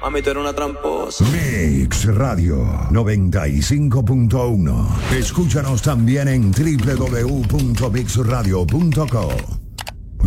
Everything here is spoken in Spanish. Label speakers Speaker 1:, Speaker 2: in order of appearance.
Speaker 1: Mami, tú eres una tramposa.
Speaker 2: Mix Radio 95.1. Escúchanos también en www.mixradio.co.